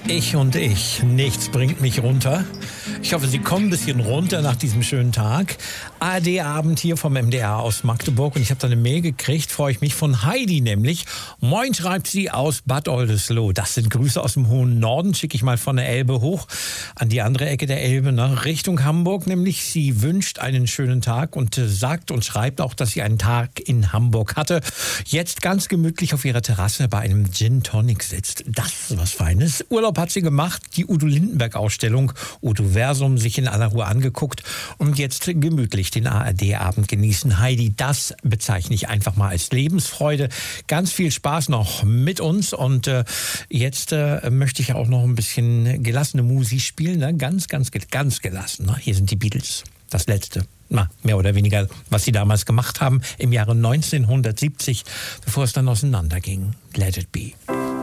Ich und ich, nichts bringt mich runter. Ich hoffe, Sie kommen ein bisschen runter nach diesem schönen Tag. ARD-Abend hier vom MDR aus Magdeburg. Und ich habe da eine Mail gekriegt, freue ich mich, von Heidi nämlich. Moin, schreibt sie aus Bad Oldesloe. Das sind Grüße aus dem hohen Norden. Schicke ich mal von der Elbe hoch an die andere Ecke der Elbe, ne? Richtung Hamburg. Nämlich, sie wünscht einen schönen Tag und sagt und schreibt auch, dass sie einen Tag in Hamburg hatte. Jetzt ganz gemütlich auf ihrer Terrasse bei einem Gin Tonic sitzt. Das ist was Feines. Urlaub hat sie gemacht, die Udo Lindenberg-Ausstellung Udoversum sich in aller Ruhe angeguckt und jetzt gemütlich den ARD-Abend genießen. Heidi, das bezeichne ich einfach mal als Lebensfreude. Ganz viel Spaß noch mit uns und jetzt möchte ich auch noch ein bisschen gelassene Musik spielen, ne? Ganz gelassen. Ne? Hier sind die Beatles, das letzte. Mehr oder weniger, was sie damals gemacht haben im Jahre 1970, bevor es dann auseinanderging. Let it be.